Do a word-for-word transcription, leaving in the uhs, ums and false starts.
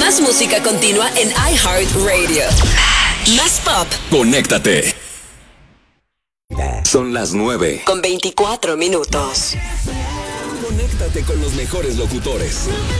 Más música continua en iHeartRadio. Más pop. Conéctate. Son las nueve. Con veinticuatro minutos. Conéctate con los mejores locutores.